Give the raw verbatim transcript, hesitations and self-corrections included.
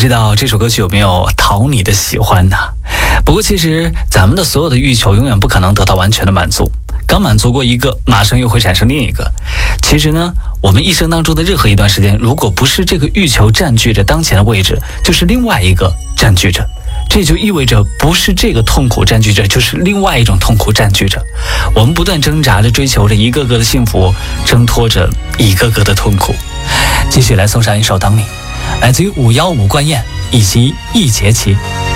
知道这首歌曲有没有讨你的喜欢呢？不过其实咱们的所有的欲求永远不可能得到完全的满足，刚满足过一个，马上又会产生另一个。其实呢，我们一生当中的任何一段时间，如果不是这个欲求占据着当前的位置，就是另外一个占据着。这就意味着不是这个痛苦占据着，就是另外一种痛苦占据着。我们不断挣扎着追求着一个个的幸福，挣脱着一个个的痛苦。继续来送上一首《当你》，来自于五幺五冠燕以及易杰奇。